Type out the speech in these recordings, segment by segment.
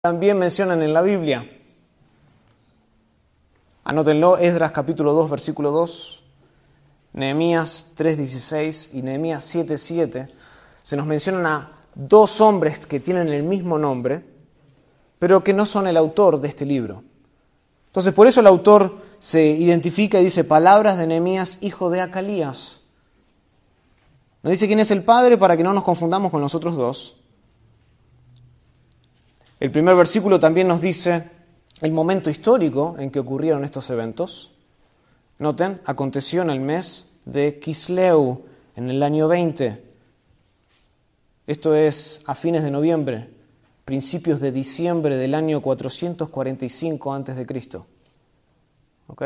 también mencionan en la Biblia. Anótenlo, Esdras capítulo 2, versículo 2, Nehemías 3:16 y Nehemías 7:7. Se nos mencionan a dos hombres que tienen el mismo nombre, pero que no son el autor de este libro. Entonces, por eso el autor se identifica y dice palabras de Nehemías, hijo de Acalías. No dice quién es el padre para que no nos confundamos con los otros dos. El primer versículo también nos dice el momento histórico en que ocurrieron estos eventos. Noten, aconteció en el mes de Quisleu, en el año 20. Esto es a fines de noviembre, principios de diciembre del año 445 a.C. ¿Ok?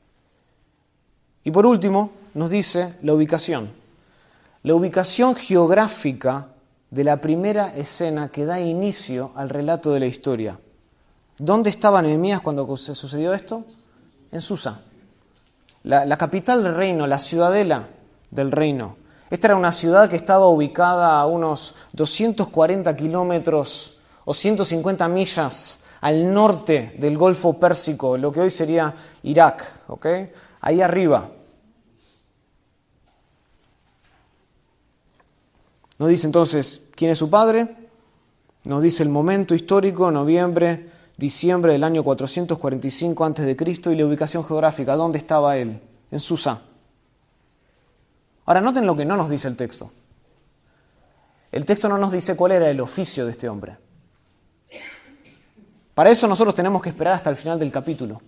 Y por último, nos dice la ubicación. La ubicación geográfica de la primera escena que da inicio al relato de la historia. ¿Dónde estaba Nehemías cuando se sucedió esto? En Susa, la capital del reino, la ciudadela del reino. Esta era una ciudad que estaba ubicada a unos 240 kilómetros o 150 millas al norte del Golfo Pérsico, lo que hoy sería Irak, ¿ok? Ahí arriba. Nos dice entonces quién es su padre, nos dice el momento histórico, noviembre, diciembre del año 445 a.C. y la ubicación geográfica, ¿dónde estaba él? En Susa. Ahora noten lo que no nos dice el texto. El texto no nos dice cuál era el oficio de este hombre. Para eso nosotros tenemos que esperar hasta el final del capítulo,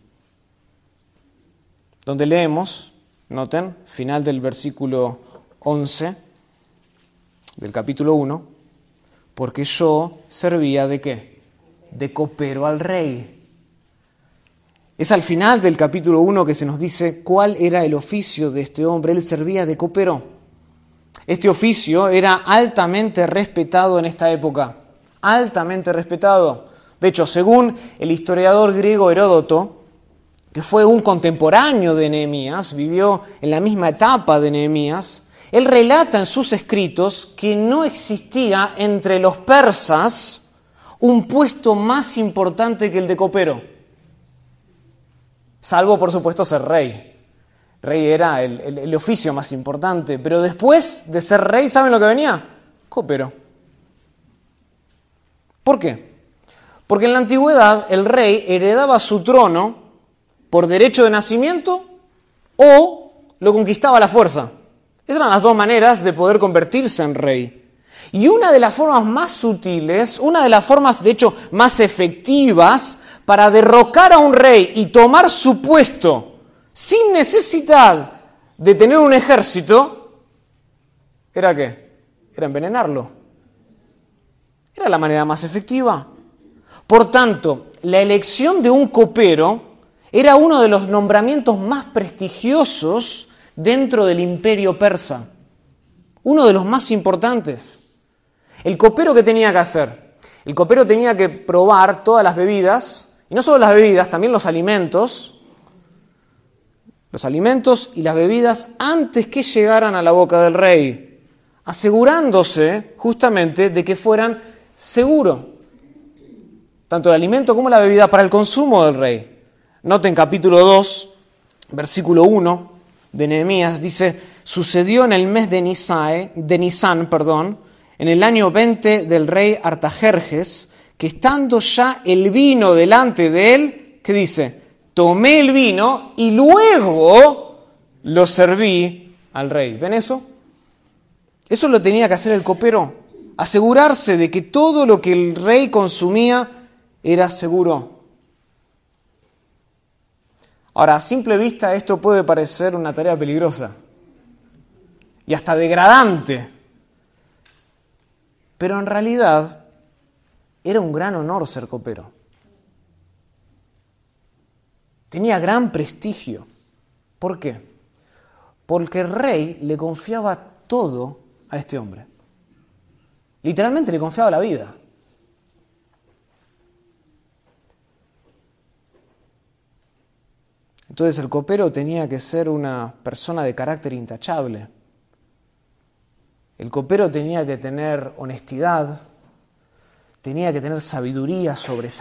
donde leemos, noten, final del versículo 11, del capítulo 1, porque yo servía ¿de qué? De copero al rey. Es al final del capítulo 1 que se nos dice cuál era el oficio de este hombre. Él servía de copero. Este oficio era altamente respetado en esta época, altamente respetado. De hecho, según el historiador griego Heródoto, que fue un contemporáneo de Nehemías, vivió en la misma etapa de Nehemías, él relata en sus escritos que no existía entre los persas un puesto más importante que el de copero. Salvo, por supuesto, ser rey. Rey era el oficio más importante. Pero después de ser rey, ¿saben lo que venía? Copero. ¿Por qué? Porque en la antigüedad el rey heredaba su trono por derecho de nacimiento o lo conquistaba a la fuerza. Esas eran las dos maneras de poder convertirse en rey. Y una de las formas más sutiles, una de las formas, de hecho, más efectivas para derrocar a un rey y tomar su puesto sin necesidad de tener un ejército, ¿era qué? Era envenenarlo. Era la manera más efectiva. Por tanto, la elección de un copero era uno de los nombramientos más prestigiosos dentro del imperio persa, uno de los más importantes. El copero, ¿qué tenía que hacer? El copero tenía que probar todas las bebidas, y no solo las bebidas, también los alimentos y las bebidas antes que llegaran a la boca del rey, asegurándose justamente de que fueran seguros, tanto el alimento como la bebida para el consumo del rey. Noten capítulo 2, versículo 1, de Nehemías, dice, sucedió en el mes de Nisán, en el año 20 del rey Artajerjes, que estando ya el vino delante de él, ¿qué dice? Tomé el vino y luego lo serví al rey. ¿Ven eso? Eso lo tenía que hacer el copero, asegurarse de que todo lo que el rey consumía era seguro. Ahora, a simple vista esto puede parecer una tarea peligrosa y hasta degradante, pero en realidad era un gran honor ser copero. Tenía gran prestigio. ¿Por qué? Porque el rey le confiaba todo a este hombre. Literalmente le confiaba la vida. Entonces el copero tenía que ser una persona de carácter intachable. El copero tenía que tener honestidad, tenía que tener sabiduría sobre